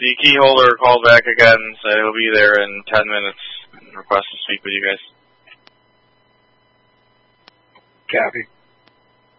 the key holder called back again, so he'll be there in 10 minutes and request to speak with you guys. Copy.